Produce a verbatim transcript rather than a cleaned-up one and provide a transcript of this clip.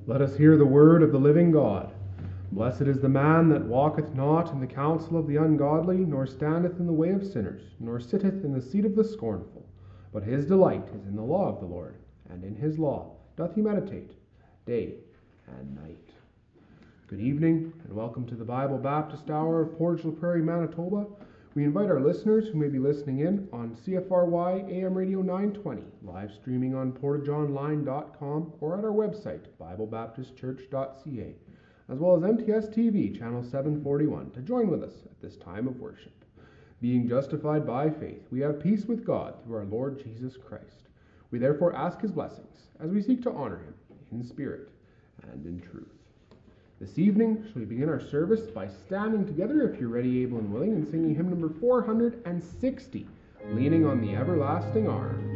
Let us hear the word of the living God. Blessed is the man that walketh not in the counsel of the ungodly, nor standeth in the way of sinners, nor sitteth in the seat of the scornful. But his delight is in the law of the Lord, and in his law doth he meditate day and night. Good evening, and welcome to the Bible Baptist Hour of Portage Prairie, Manitoba. We invite our listeners who may be listening in on C F R Y A M Radio nine twenty, live streaming on portage online dot com or at our website, bible baptist church dot c a, as well as M T S T V channel seven forty-one, to join with us at this time of worship. Being justified by faith, we have peace with God through our Lord Jesus Christ. We therefore ask his blessings as we seek to honor him in spirit and in truth. This evening, shall we begin our service by standing together, if you're ready, able, and willing, and singing hymn number four hundred sixty, Leaning on the Everlasting Arms.